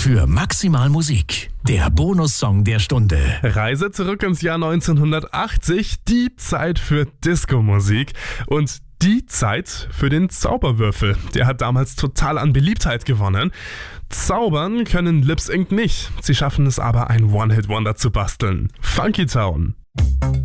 für maximal Musik. Der Bonussong der Stunde. Reise zurück ins Jahr 1980, die Zeit für Disco-Musik und die Zeit für den Zauberwürfel. Der hat damals total an Beliebtheit gewonnen. Zaubern können Lip Inc. nicht. Sie schaffen es aber, ein One-Hit-Wonder zu basteln. Funky Town.